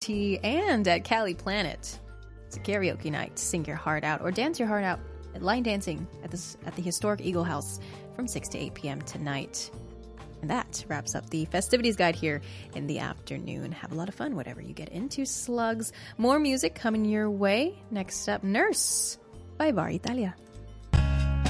and at Cali Planet. It's a karaoke night. Sing your heart out or dance your heart out at line dancing at the historic Eagle House from 6 to 8 p.m. tonight. And that wraps up the festivities guide here in the afternoon. Have a lot of fun, whatever you get into, slugs. More music coming your way. Next up, Nurse by Bar Italia.